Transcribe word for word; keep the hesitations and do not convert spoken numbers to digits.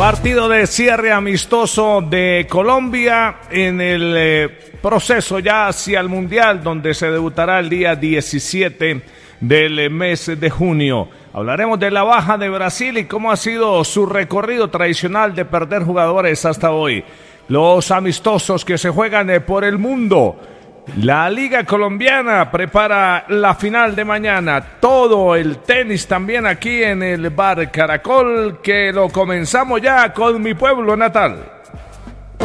Partido de cierre amistoso de Colombia en el eh, proceso ya hacia el Mundial, donde se debutará el día diecisiete del mes de junio. Hablaremos de la baja de Brasil y cómo ha sido su recorrido tradicional de perder jugadores hasta hoy. Los amistosos que se juegan por el mundo. La Liga Colombiana prepara la final de mañana. Todo el tenis también aquí en el Bar Caracol, que lo comenzamos ya con mi pueblo natal.